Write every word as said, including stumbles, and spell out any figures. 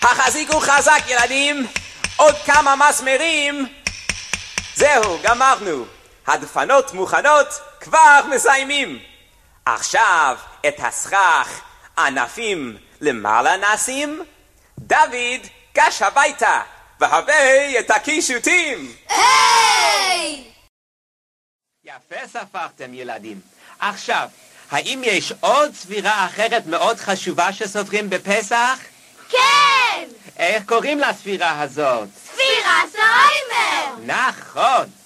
החזיקו חזק ילדים, עוד כמה מסמרים. זהו, גמרנו. הדפנות מוכנות, כבר מסיימים. עכשיו את הסכך ענפים למעלה נשים. דוד, גש הביתה, והבא את הקישוטים. היי! יפה ספרתם ילדים. עכשיו, האם יש עוד ספירה אחרת מאוד חשובה שסופרים בפסח? כן! איך קוראים לספירה הזאת? ספירת העומר! נכון.